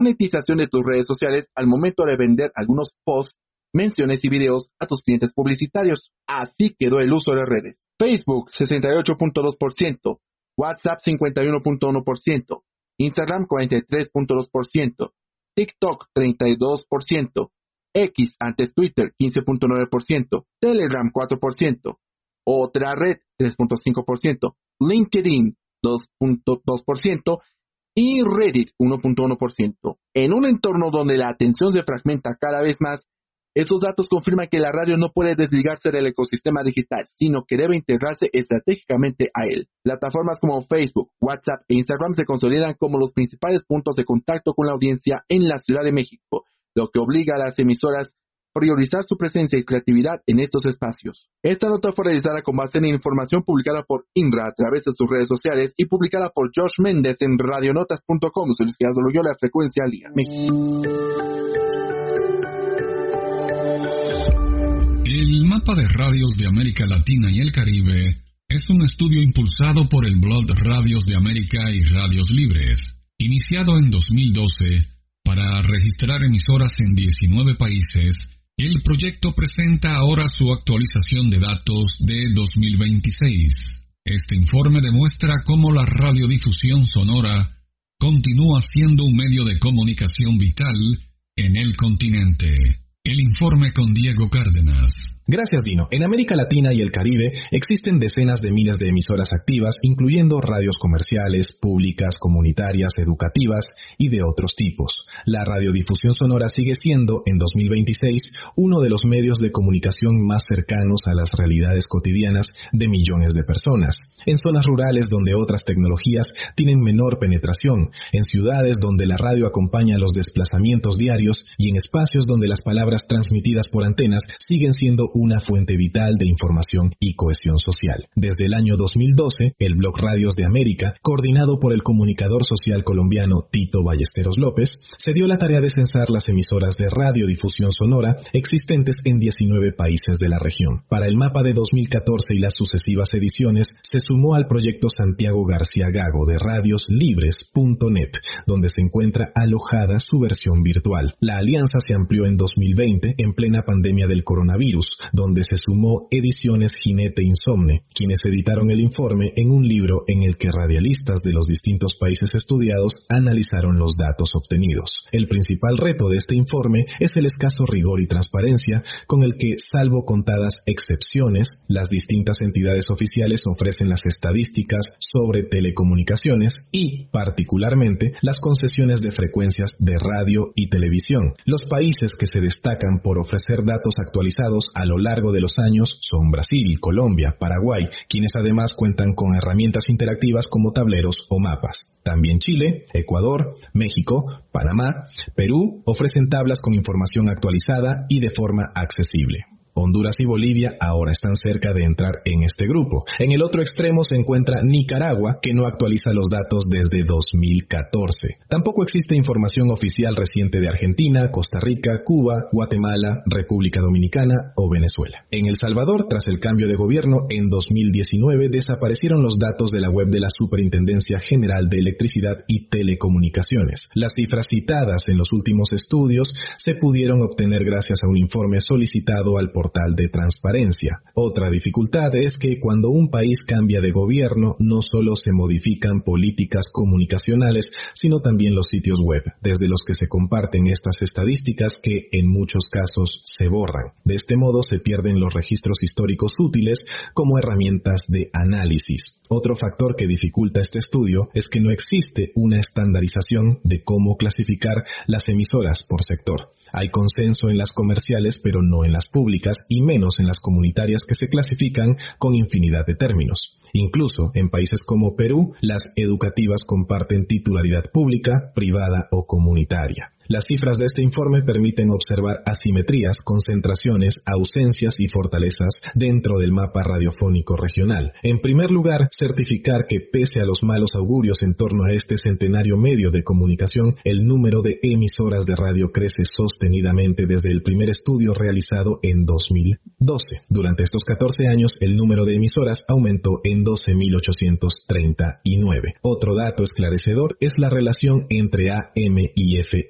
monetización de tus redes sociales al momento de vender algunos posts, menciones y videos a tus clientes publicitarios. Así quedó el uso de redes. Facebook 68.2%, WhatsApp 51.1%, Instagram 43.2%, TikTok 32%, X antes Twitter 15.9%, Telegram 4%, otra red 3.5%, LinkedIn 2.2% y Reddit 1.1%. En un entorno donde la atención se fragmenta cada vez más, esos datos confirman que la radio no puede desligarse del ecosistema digital, sino que debe integrarse estratégicamente a él. Plataformas como Facebook, WhatsApp e Instagram se consolidan como los principales puntos de contacto con la audiencia en la Ciudad de México, lo que obliga a las emisoras a priorizar su presencia y creatividad en estos espacios. Esta nota fue realizada con base en información publicada por INRA a través de sus redes sociales y publicada por Josh Méndez en radionotas.com. Soy Luis Gerardo Loyola, Frecuencia Liga, México. El mapa de radios de América Latina y el Caribe es un estudio impulsado por el blog Radios de América y Radios Libres, iniciado en 2012 para registrar emisoras en 19 países. El proyecto presenta ahora su actualización de datos de 2026. Este informe demuestra cómo la radiodifusión sonora continúa siendo un medio de comunicación vital en el continente. El informe con Diego Cárdenas. Gracias, Dino. En América Latina y el Caribe existen decenas de miles de emisoras activas, incluyendo radios comerciales, públicas, comunitarias, educativas y de otros tipos. La radiodifusión sonora sigue siendo, en 2026, uno de los medios de comunicación más cercanos a las realidades cotidianas de millones de personas. En zonas rurales donde otras tecnologías tienen menor penetración, en ciudades donde la radio acompaña los desplazamientos diarios y en espacios donde las palabras transmitidas por antenas siguen siendo una fuente vital de información y cohesión social. Desde el año 2012, el blog Radios de América, coordinado por el comunicador social colombiano Tito Ballesteros López, se dio la tarea de censar las emisoras de radiodifusión sonora existentes en 19 países de la región. Para el mapa de 2014 y las sucesivas ediciones, se sumó al proyecto Santiago García Gago de radioslibres.net, donde se encuentra alojada su versión virtual. La alianza se amplió en 2020, en plena pandemia del coronavirus, donde se sumó Ediciones Jinete Insomne, quienes editaron el informe en un libro en el que radialistas de los distintos países estudiados analizaron los datos obtenidos. El principal reto de este informe es el escaso rigor y transparencia con el que, salvo contadas excepciones, las distintas entidades oficiales ofrecen las estadísticas sobre telecomunicaciones y, particularmente, las concesiones de frecuencias de radio y televisión. Los países que se destacan por ofrecer datos actualizados a lo largo de los años son Brasil, Colombia, Paraguay, quienes además cuentan con herramientas interactivas como tableros o mapas. También Chile, Ecuador, México, Panamá, Perú ofrecen tablas con información actualizada y de forma accesible. Honduras y Bolivia ahora están cerca de entrar en este grupo. En el otro extremo se encuentra Nicaragua, que no actualiza los datos desde 2014. Tampoco existe información oficial reciente de Argentina, Costa Rica, Cuba, Guatemala, República Dominicana o Venezuela. En El Salvador, tras el cambio de gobierno en 2019, desaparecieron los datos de la web de la Superintendencia General de Electricidad y Telecomunicaciones. Las cifras citadas en los últimos estudios se pudieron obtener gracias a un informe solicitado al portal de transparencia. Otra dificultad es que cuando un país cambia de gobierno, no solo se modifican políticas comunicacionales, sino también los sitios web, desde los que se comparten estas estadísticas que en muchos casos se borran. De este modo se pierden los registros históricos útiles como herramientas de análisis. Otro factor que dificulta este estudio es que no existe una estandarización de cómo clasificar las emisoras por sector. Hay consenso en las comerciales, pero no en las públicas, y menos en las comunitarias que se clasifican con infinidad de términos. Incluso en países como Perú, las educativas comparten titularidad pública, privada o comunitaria. Las cifras de este informe permiten observar asimetrías, concentraciones, ausencias y fortalezas dentro del mapa radiofónico regional. En primer lugar, certificar que pese a los malos augurios en torno a este centenario medio de comunicación, el número de emisoras de radio crece sostenidamente desde el primer estudio realizado en 2012. Durante estos 14 años, el número de emisoras aumentó en 12.839. Otro dato esclarecedor es la relación entre AM y FM.